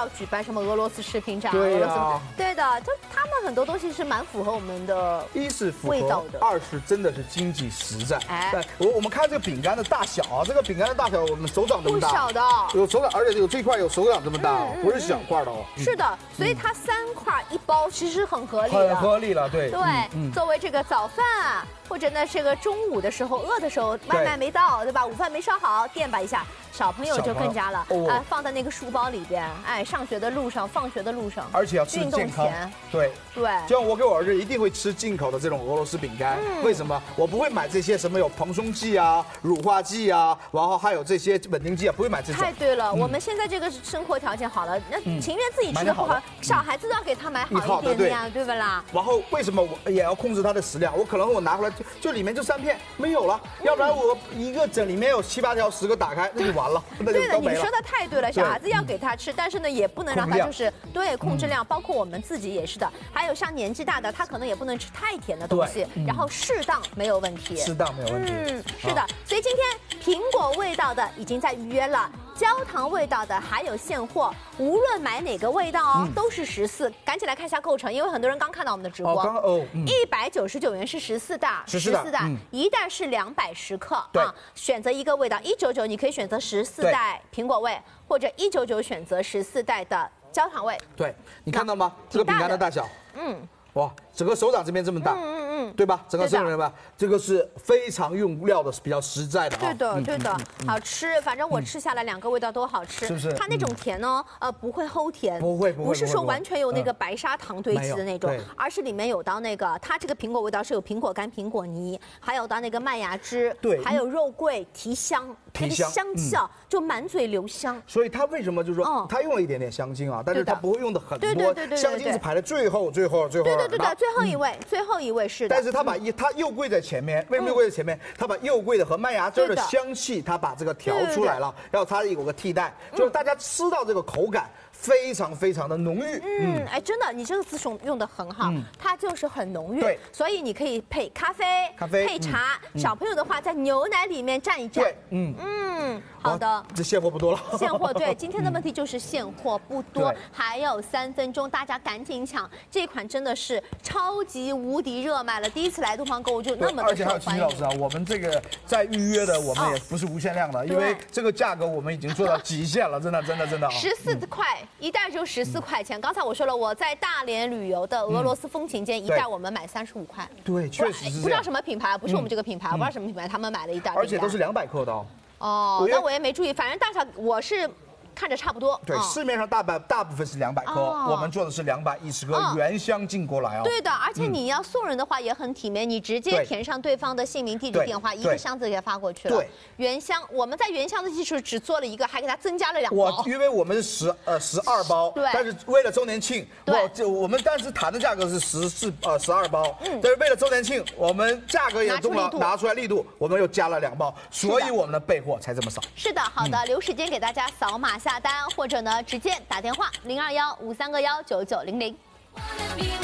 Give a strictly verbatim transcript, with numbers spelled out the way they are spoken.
举办什么俄罗斯食品展， 对呀、 啊，对的，就他们很多东西是蛮符合我们的一是符味道的， 二是真的是经济实在。 哎， 对，我我们看这个饼干的大小啊，这个饼干的大小，我们手掌这么大， 不小的， 有手掌，而且有这块有手掌这么大， 嗯嗯、 不是小块的哦。 是的，所以它三块一包其实很合理的， 很合理了，对。 对，嗯、作为这个早饭啊，或者呢这个中午的时候饿的时候，外卖没到，对吧？午饭没烧好，垫吧一下。小朋友就更加了，哦、呃，放在那个书包里边，哎，上学的路上、放学的路上， 而且要吃健康。对对， 就像我给我儿子一定会吃进口的这种俄罗斯饼干，嗯、为什么？我不会买这些什么有蓬松剂啊、乳化剂啊，然后还有这些稳定剂啊，不会买这种。 太对了，嗯、我们现在这个生活条件好了，那情愿自己吃的不好，嗯、小孩子都要给他买好一点的呀，对不啦？ 然后为什么我也要控制他的食量？我可能我拿回来就就里面就三片没有了，嗯、要不然我一个整里面有七八条、十个打开，那就完了，那就都没了。 你说的太对了，小孩子要给他吃，但是呢，也不能让他就是对控制量，包括我们自己也是的。还有像年纪大的，他可能也不能吃太甜的东西，然后适当没有问题， 适当没有问题。 嗯，是的。所以今天苹果味道的已经在预约了，焦糖味道的还有现货，无论买哪个味道哦，都是十四。赶紧来看一下构成，因为很多人刚看到我们的直播， 哦， 一百九十九元是十四袋， 十四袋， 一袋是两百十克啊，选择一个味道，一九九你可以选择十四袋苹果味。或者一九九选择十四袋的焦糖味， 对你看到吗？这个饼干的大小， 嗯， 哇，整个手掌这边这么大，嗯嗯嗯，对吧？整个手掌吧，这个是非常用料的，比较实在的， 对的对的，好吃。反正我吃下来两个味道都好吃， 是不是？ 它那种甜呢，呃，不会齁甜， 不会不会， 不是说完全有那个白砂糖堆积的那种，而是里面有到那个它这个苹果味道是有苹果干、苹果泥，还有到那个麦芽汁， 对， 还有肉桂提香。它的香气啊，就满嘴留香。 所以它为什么就是说，它用了一点点香精啊，但是它不会用的很多， 对对对对， 香精是排在最后、最后、最后。 对对对对，最后一位，最后一位是的。 但是它把一，它又贵在前面，为什么又贵在前面？它把又贵的和麦芽汁的香气，它把这个调出来了，然后它有个替代，就是大家吃到这个口感。非常非常的浓郁， 嗯，哎，真的，你这个词用用的很好，它就是很浓郁， 对， 所以你可以配咖啡， 咖啡配茶，小朋友的话在牛奶里面蘸一蘸， 对，嗯嗯，好的， 这现货不多了， 现货对，今天的问题就是现货不多，还有三分钟，大家赶紧抢，这款真的是超级无敌热卖了，第一次来东方购物就那么的受欢迎。而且还有秦老师啊，我们这个在预约的，我们也不是无限量的，因为这个价格我们已经做到极限了，真的真的真的， 十四块。一袋就十四块钱。刚才我说了，我在大连旅游的俄罗斯风情街，一袋我们买三十五块。 对，确实是。 不知道什么品牌，不是我们这个品牌，我不知道什么品牌，他们买了一袋。 而且都是两百克的哦。 哦，那我也没注意，反正大小我是。看着差不多， 对，市面上大半大部分是两百克，我们做的是两百一十克原箱进过来哦。 对的，而且你要送人的话也很体面，你直接填上对方的姓名、地址、电话，一个箱子给他发过去了。 对， 原箱我们在原箱的基础只做了一个，还给他增加了两包。 我因为我们是十呃十二包， 对， 但是为了周年庆，我就我们当时谈的价格是十四呃十二包，嗯，但是为了周年庆，我们价格也动了，拿出来力度，我们又加了两包，所以我们的备货才这么少。 是的，好的，留时间给大家扫码下单，或者呢。直接打电话零二幺五三个幺九九零零。